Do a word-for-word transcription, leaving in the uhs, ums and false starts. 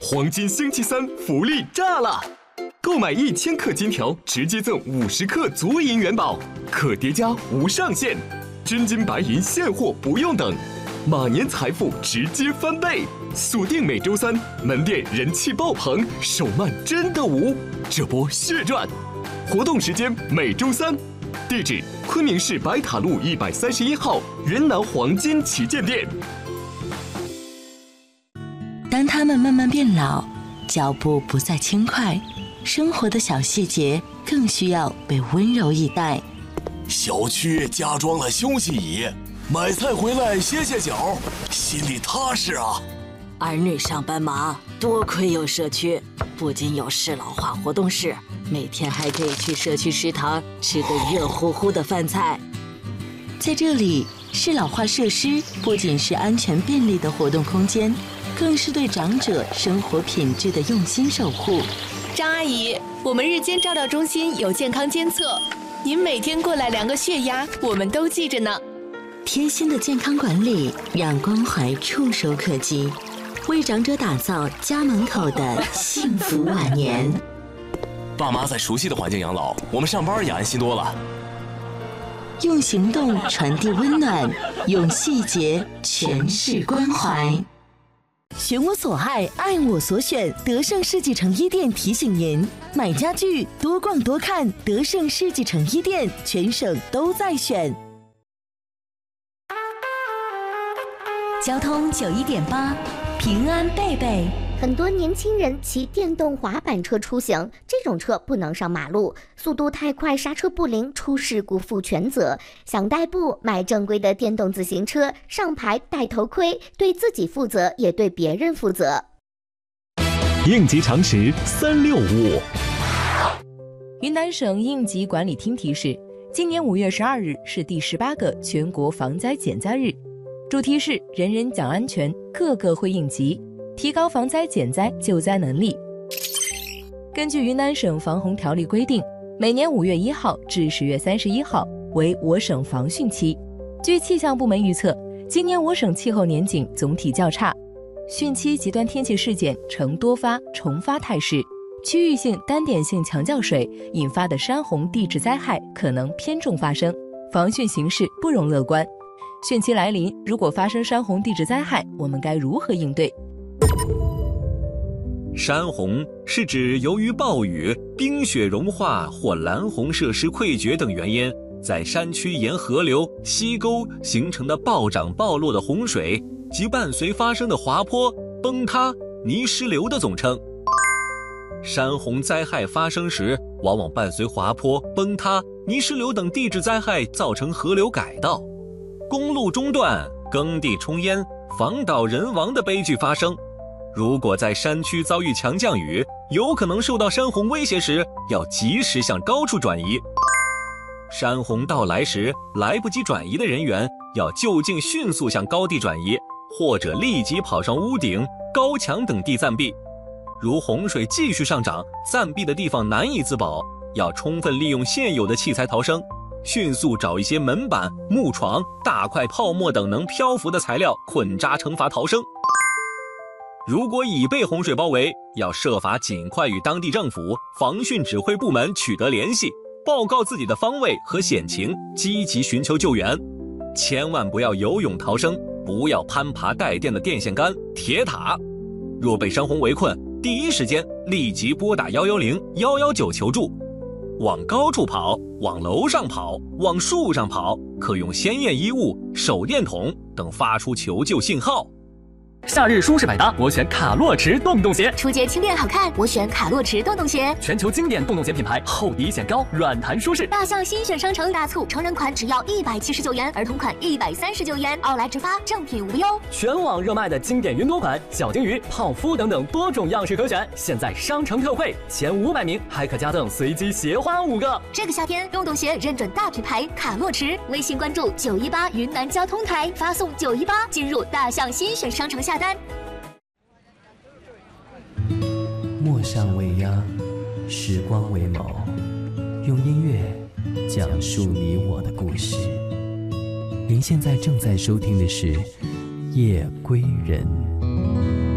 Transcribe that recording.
黄金星期三福利炸了！购买一千克金条，直接赠五十克足银元宝，可叠加无上限，真金白银现货不用等，马年财富直接翻倍！锁定每周三，门店人气爆棚，手慢真的无，这波血赚！活动时间每周三，地址昆明市白塔路一百三十一号云南黄金旗舰店。 当他们慢慢变老，脚步不再轻快，生活的小细节更需要被温柔以待。 小区加装了休息椅，买菜回来歇歇脚，心里踏实啊。 儿女上班忙，多亏有社区，不仅有适老化活动室，每天还可以去社区食堂吃个热乎乎的饭菜。 在这里，适老化设施不仅是安全便利的活动空间，更是对长者生活品质的用心守护。 张阿姨，我们日间照料中心有健康监测，您每天过来量个血压，我们都记着呢。 贴心的健康管理，让关怀触手可及，为长者打造家门口的幸福晚年。 爸妈在熟悉的环境养老，我们上班也安心多了。 用行动传递温暖，用细节诠释关怀。 选我所爱，爱我所选。德胜世纪城一店提醒您：买家具多逛多看，德胜世纪城一店全省都在选。 交通九一点八，平安贝贝。 很多年轻人骑电动滑板车出行，这种车不能上马路，速度太快，刹车不灵，出事故负全责。想代步，买正规的电动自行车，上牌戴头盔，对自己负责，也对别人负责。 应急常识三六五。 云南省应急管理厅提示，今年五月十二日是第十八个全国防灾减灾日，主题是人人讲安全，个个会应急，提高防灾减灾救灾能力。根据云南省防洪条例规定，每年五月一号至十月三十一号为我省防汛期。据气象部门预测，今年我省气候年景总体较差，汛期极端天气事件呈多发重发态势，区域性单点性强降水引发的山洪地质灾害可能偏重发生，防汛形势不容乐观。汛期来临，如果发生山洪地质灾害，我们该如何应对？ 山洪是指由于暴雨、冰雪融化或拦洪设施溃决等原因，在山区沿河流、溪沟形成的暴涨暴落的洪水及伴随发生的滑坡、崩塌、泥石流的总称。山洪灾害发生时，往往伴随滑坡、崩塌、泥石流等地质灾害，造成河流改道、公路中断、耕地冲淹、房倒人亡的悲剧发生。如果在山区遭遇强降雨，有可能受到山洪威胁时，要及时向高处转移。山洪到来时，来不及转移的人员要就近迅速向高地转移，或者立即跑上屋顶、高墙等地暂避。如洪水继续上涨，暂避的地方难以自保，要充分利用现有的器材逃生，迅速找一些门板、木床、大块泡沫等能漂浮的材料捆扎成筏逃生。如果已被洪水包围，要设法尽快与当地政府、防汛指挥部门取得联系，报告自己的方位和险情，积极寻求救援。千万不要游泳逃生，不要攀爬带电的电线杆、铁塔。若被山洪围困，第一时间立即拨打一一零、一一九求助。往高处跑，往楼上跑，往树上跑，可用鲜艳衣物、手电筒等发出求救信号。 夏日舒适百搭，我选卡洛驰洞洞鞋。 初阶轻便好看，我选卡洛驰洞洞鞋。 全球经典洞洞鞋品牌，厚底显高，软弹舒适。 大象新选商城大促，成人款只要一百七十九元，儿童款一百三十九元，奥莱直发，正品无忧。 全网热卖的经典云朵款、小金鱼、泡芙等等多种样式可选，现在商城特惠，前五百名还可加赠随机鞋花五个。 这个夏天，洞洞鞋认准大品牌卡洛驰，微信关注九一八云南交通台，发送九一八进入大象新选商城下单。 墨上为鸭，时光为眸，用音乐讲述你我的故事。您现在正在收听的是《夜归人》。